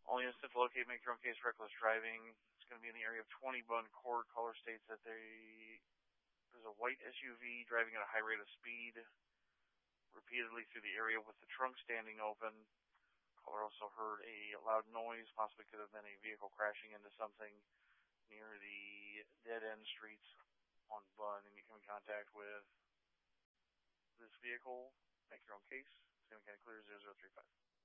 All units to locate, make your own case, reckless driving. It's going to be in the area of 20 Bun Court. Caller states that there's a white SUV driving at a high rate of speed repeatedly through the area with the trunk standing open. Caller also heard a loud noise, possibly could have been a vehicle crashing into something near the dead-end streets on Bun, and you come in contact with this vehicle, make your own case. It's going to clear 0035.